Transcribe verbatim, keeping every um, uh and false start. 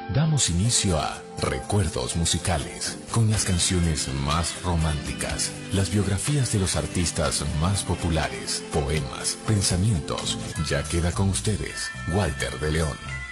Damos inicio a Recuerdos Musicales, con las canciones más románticas, las biografías de los artistas más populares, poemas, pensamientos. Ya queda con ustedes, Walter de León.